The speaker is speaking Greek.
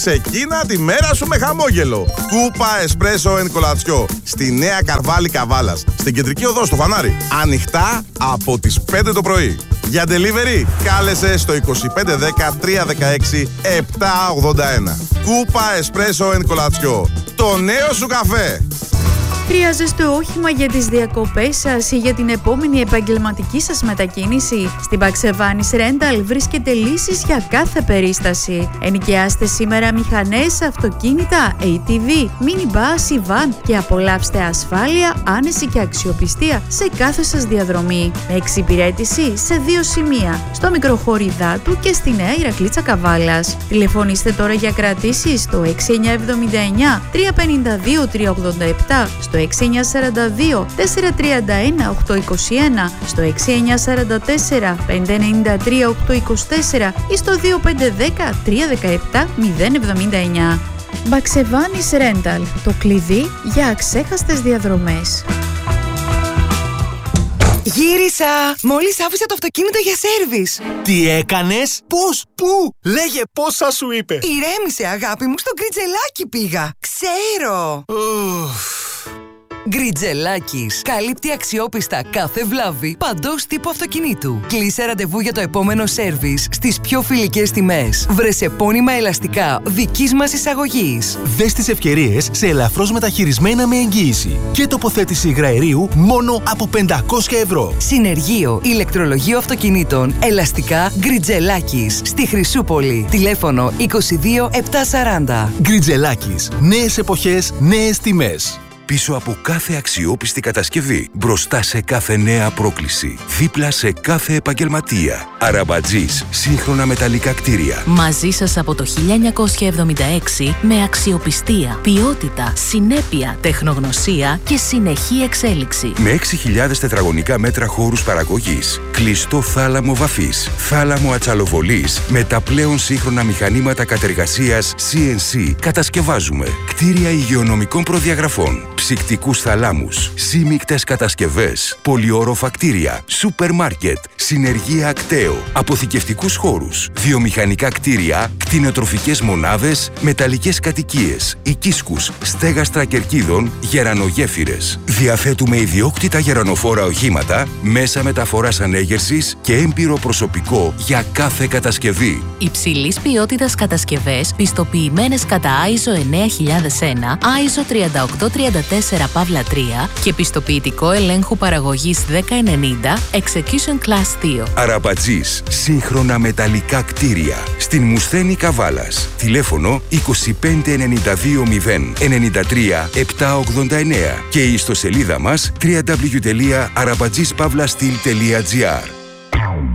Ξεκίνα τη μέρα σου με χαμόγελο. Κούπα εσπρέσο εν κολατσιό στη Νέα Καρβάλη Καβάλας, στην Κεντρική Οδό, στο Φανάρι. Ανοιχτά από τις 5 το πρωί. Για delivery κάλεσε στο 2510 316 781. Κούπα εσπρέσο εν κολατσιό. Το νέο σου καφέ. Χρειάζεστε όχημα για τις διακοπές σας ή για την επόμενη επαγγελματική σας μετακίνηση? Στην Baxevanis Rental βρίσκεται λύσεις για κάθε περίσταση. Ενοικιάστε σήμερα μηχανές, αυτοκίνητα, ATV, minibus ή van και απολαύστε ασφάλεια, άνεση και αξιοπιστία σε κάθε σας διαδρομή. Με εξυπηρέτηση σε 2 σημεία, στο Μικροχωριδάτου και στη Νέα Ηρακλήτσα Καβάλας. Τηλεφωνήστε τώρα για κρατήσεις στο 6979 352 387, στο 6942 431 821, στο 6944 593 824 ή στο 2510 317 079. Baxevanis Rental, το κλειδί για αξέχαστες διαδρομές. Γύρισα! Μόλις άφησα το αυτοκίνητο για σέρβις. Τι έκανες? Πώς? Πού? Λέγε πόσα σου είπε. Ηρέμησε αγάπη μου, στο Γκριτζελάκι πήγα. Ξέρω! Γκριτζελάκης. Καλύπτει αξιόπιστα κάθε βλάβη παντός τύπου αυτοκινήτου. Κλείσε ραντεβού για το επόμενο σέρβις στις πιο φιλικές τιμές. Βρες επώνυμα ελαστικά δικής μας εισαγωγής. Δες τις ευκαιρίες σε ελαφρώς μεταχειρισμένα με εγγύηση και τοποθέτηση υγραερίου μόνο από 500 ευρώ. Συνεργείο ηλεκτρολογίου αυτοκινήτων ελαστικά Γκριτζελάκης στη Χρυσούπολη. Τηλέφωνο 22 740. Γκριτζελάκης. Νέες εποχές, νέες τιμές. Πίσω από κάθε αξιόπιστη κατασκευή, μπροστά σε κάθε νέα πρόκληση, δίπλα σε κάθε επαγγελματία. Αραμπατζής, σύγχρονα μεταλλικά κτίρια. Μαζί σας από το 1976 με αξιοπιστία, ποιότητα, συνέπεια, τεχνογνωσία και συνεχή εξέλιξη. Με 6.000 τετραγωνικά μέτρα χώρους παραγωγής, κλειστό θάλαμο βαφής, θάλαμο ατσαλοβολής, με τα πλέον σύγχρονα μηχανήματα κατεργασίας CNC, κατασκευάζουμε κτίρια υγειονομικών προδιαγραφών, ψυκτικούς θαλάμους, σύμμικτες κατασκευές, πολυόροφα κτίρια, σούπερ μάρκετ, συνεργεία ακτέο, αποθηκευτικούς χώρους, βιομηχανικά κτίρια, κτηνοτροφικές μονάδες, μεταλλικές κατοικίες, οικίσκους, στέγαστρα κερκίδων, γερανογέφυρες. Διαθέτουμε ιδιόκτητα γερανοφόρα οχήματα, μέσα μεταφοράς ανέγερσης και έμπειρο προσωπικό για κάθε κατασκευή. Υψηλής ποιότητας κατασκευές, πιστοποιημένες κατά ISO 9001, ISO 3834 Παύλα 3 και πιστοποιητικό ελέγχου παραγωγής 1090, Execution Class 2. Αραμπατζής, σύγχρονα μεταλλικά κτίρια. Στην Μουσθένη Καβάλας. Τηλέφωνο 2592 093 789 και η ιστοσελίδα μας www.arabatzispavlastil.gr.